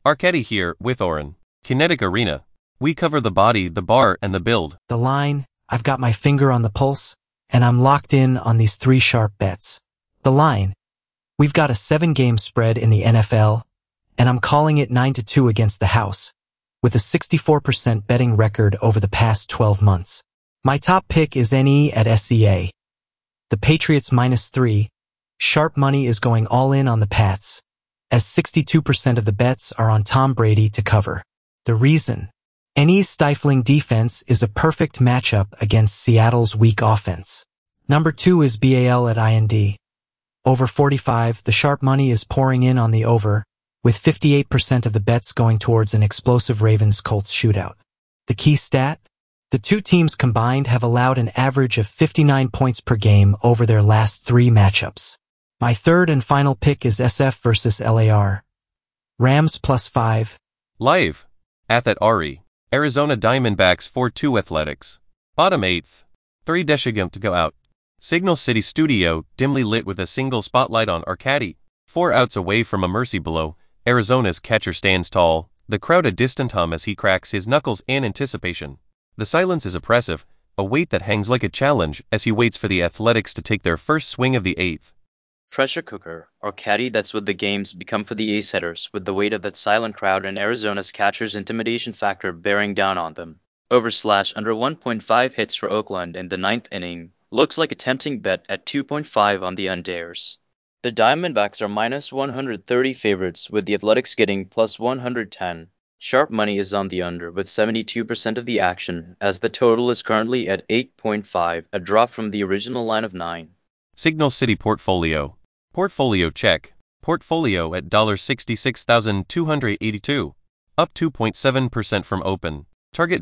Arcadi here, with Oren. Kinetic Arena. We cover the body, the bar, and the build. The line, I've got my finger on the pulse, and I'm locked in on these 3 sharp bets. The line, we've got a 7-game spread in the NFL, and I'm calling it 9-2 against the house, with a 64% betting record over the past 12 months. My top pick is NE at SEA. The Patriots -3. Sharp money is going all in on the Pats, as 62% of the bets are on Tom Brady to cover. The reason? NE's stifling defense is a perfect matchup against Seattle's weak offense. Number 2 is BAL at IND. Over 45, the sharp money is pouring in on the over, with 58% of the bets going towards an explosive Ravens-Colts shootout. The key stat? The 2 teams combined have allowed an average of 59 points per game over their last 3 matchups. My third and final pick is SF versus LAR. Rams +5. Live. Athet Ari. Arizona Diamondbacks 4-2 Athletics. Bottom 8th. 3 Deshigam to go out. Signal City Studio, dimly lit with a single spotlight on Arcadi. 4 outs away from a mercy blow, Arizona's catcher stands tall, the crowd a distant hum as he cracks his knuckles in anticipation. The silence is oppressive, a weight that hangs like a challenge as he waits for the Athletics to take their first swing of the 8th. Pressure cooker, Arcadi, that's what the games become for the ace hitters, with the weight of that silent crowd and Arizona's catcher's intimidation factor bearing down on them. Over/under 1.5 hits for Oakland in the 9th inning. Looks like a tempting bet at 2.5 on the unders. The Diamondbacks are -130 favorites, with the Athletics getting +110. Sharp money is on the under, with 72% of the action, as the total is currently at 8.5, a drop from the original line of 9. Signal City Portfolio. Portfolio check. Portfolio at $66,282. Up 2.7% from open. Target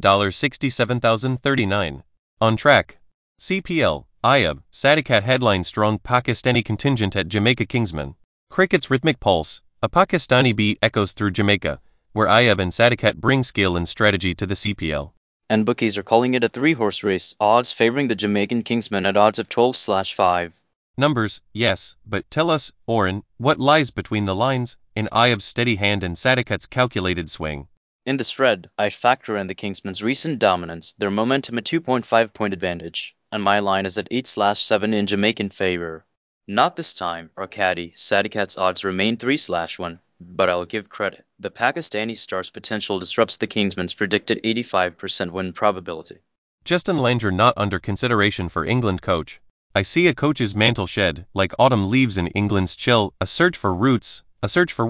$67,039. On track. CPL, Ayub, Sadikat headline strong Pakistani contingent at Jamaica Kingsman. Cricket's rhythmic pulse, a Pakistani beat echoes through Jamaica, where Ayub and Sadikat bring skill and strategy to the CPL. And bookies are calling it a 3-horse race, odds favoring the Jamaican Kingsman at odds of 12/5. Numbers, yes, but tell us, Oren, what lies between the lines, in Ayub's steady hand and Sadikat's calculated swing? In the spread, I factor in the Kingsman's recent dominance, their momentum a 2.5-point advantage, and my line is at 8/7 in Jamaican favor. Not this time, Arcadi. Sadikat's odds remain 3/1, but I'll give credit. The Pakistani star's potential disrupts the Kingsman's predicted 85% win probability. Justin Langer not under consideration for England coach. I see a coach's mantle shed, like autumn leaves in England's chill, a search for roots, a search for